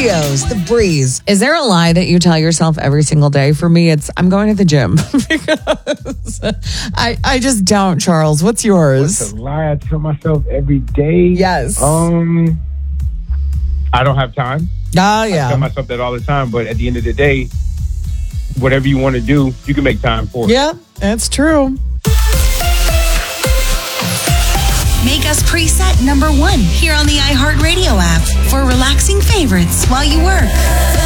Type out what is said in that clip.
Studios, The Breeze. Is there a lie that you tell yourself every single day? For me, it's I'm going to the gym because I just don't, Charles. What's yours? What's a lie I tell myself every day? Yes. I don't have time. Oh, I tell yeah. myself that all the time, but at the end of the day, whatever you want to do, you can make time for it. Yeah, that's true. Make us preset number 1 here on the iHeartRadio app for relaxing favorites while you work.